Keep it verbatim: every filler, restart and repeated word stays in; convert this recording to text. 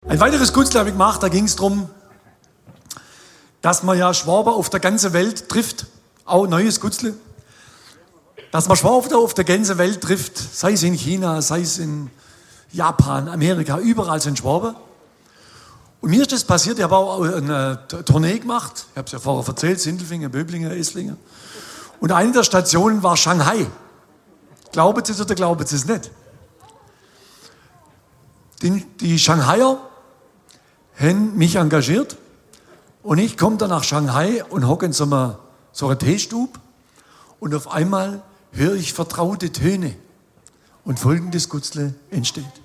Ein weiteres Gutzle habe ich gemacht, da ging es darum, dass man ja Schwaber auf der ganzen Welt trifft, auch neues Gutzle, dass man Schwaber auf der ganzen Welt trifft, sei es in China, sei es in Japan, Amerika, überall sind Schwaber. Und mir ist das passiert, ich habe auch eine Tournee gemacht, ich habe es ja vorher erzählt, Sindelfingen, Böblingen, Esslingen. Und eine der Stationen war Shanghai. Glauben Sie es oder glauben Sie es nicht? Die, die Shanghaier haben mich engagiert und ich komme dann nach Shanghai und hocke in so einer, so einer Teestube und auf einmal höre ich vertraute Töne und folgendes Gutzle entsteht.